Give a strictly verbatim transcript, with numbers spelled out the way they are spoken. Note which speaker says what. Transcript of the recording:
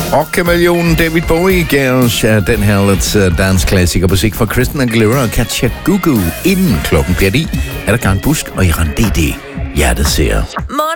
Speaker 1: Og kameleonen David Bowie gav os uh, den her lidt uh, dansklassiker musik fra Christina Aguilera og Katja Gugu. Inden klokken bliver ni, er der Karen Busk og Iran D D. Hjertet ser.